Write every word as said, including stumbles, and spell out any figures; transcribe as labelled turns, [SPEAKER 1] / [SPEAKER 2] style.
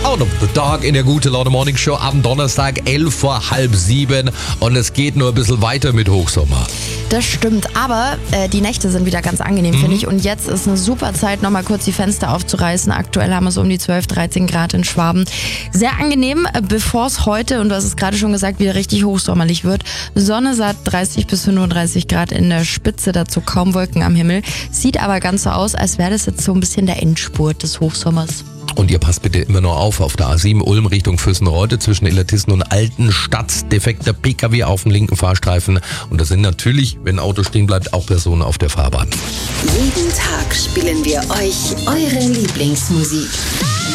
[SPEAKER 1] Out of the Dark in der Gute Laune Morning Show am Donnerstag, elf vor halb sieben. Und es geht nur ein bisschen weiter mit Hochsommer.
[SPEAKER 2] Das stimmt, aber äh, die Nächte sind wieder ganz angenehm, mhm. finde ich. Und jetzt ist eine super Zeit, nochmal kurz die Fenster aufzureißen. Aktuell haben wir so um die zwölf, dreizehn Grad in Schwaben. Sehr angenehm, bevor es heute, und du hast es gerade schon gesagt, wieder richtig hochsommerlich wird. Sonne satt, dreißig bis fünfunddreißig Grad in der Spitze, dazu kaum Wolken am Himmel. Sieht aber ganz so aus, als wäre das jetzt so ein bisschen der Endspurt des Hochsommers.
[SPEAKER 1] Und ihr passt bitte immer noch auf, auf der A sieben Ulm Richtung Fürstenreuth zwischen Illertissen und Altenstadt. Defekter P K W auf dem linken Fahrstreifen. Und das sind natürlich, wenn ein Auto stehen bleibt, auch Personen auf der Fahrbahn.
[SPEAKER 3] Jeden Tag spielen wir euch eure Lieblingsmusik.